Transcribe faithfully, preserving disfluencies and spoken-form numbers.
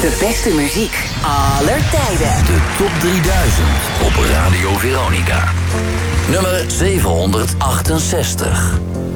De beste muziek aller tijden. De top drieduizend op Radio Veronica. Nummer zevenhonderdachtenzestig.